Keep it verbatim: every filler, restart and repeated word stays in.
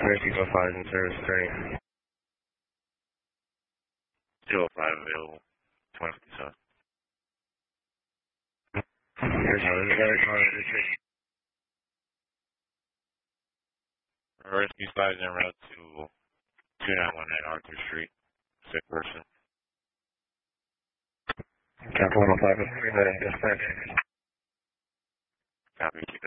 Rescue oh five in service three. zero five available, twenty fifty-seven. Rescue five is en route to two nine one nine Arthur Street, sick person. Captain one oh five is dispatch. Copy, keep